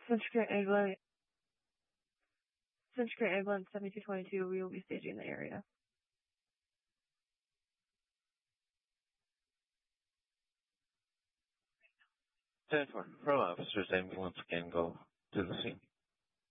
Century Ambulance 7222, we will be staging the area. 10-4, from officers, ambulance can go to the scene.